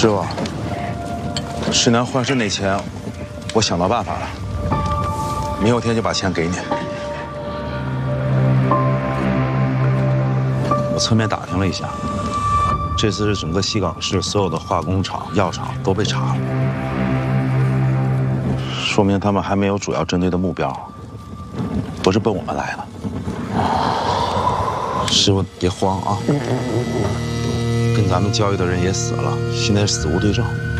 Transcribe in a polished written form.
师傅，师娘换肾那钱，我想到办法了，明后天就把钱给你。我侧面打听了一下，这次是整个西港市所有的化工厂、药厂都被查了，说明他们还没有主要针对的目标，不是奔我们来的。师傅别慌啊，跟咱们交易的人也死了，现在死无对证。